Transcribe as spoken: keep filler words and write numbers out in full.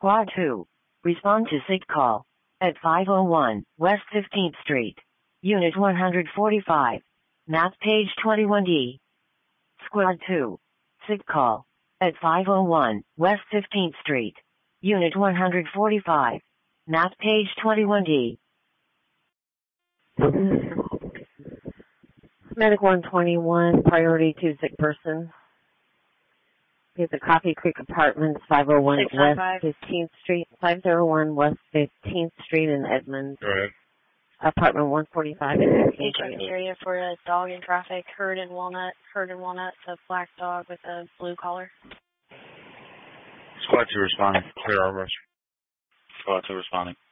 Squad two. Respond to SIG call at five oh one West fifteenth Street. Unit one forty-five. Map page twenty-one D. Squad two. SIG call at five oh one West fifteenth Street. Unit one forty-five. Map page twenty-one D. Medic one twenty-one, priority to sick person. He's at Coffee Creek Apartments, five oh one West fifteenth Street, five oh one West fifteenth Street in Edmonds. Go ahead. Apartment one forty-five. Hey, check the area for a dog in traffic, herd in Walnut, herd in Walnut, a black dog with a blue collar. Squad two responding. Clear our rush. Squad two responding.